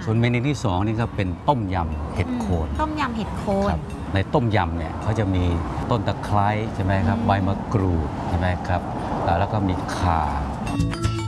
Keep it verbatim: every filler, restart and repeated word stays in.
ส่วนเมนูที่สองนี่ก็เป็นต้มยำเห็ดโคนต้มยำเห็ดโคนในต้มยำเนี่ยเขาจะมีต้นตะไคร้ใช่ไหมครับใบมะกรูดใช่ไหมครับแล้วก็มีข่า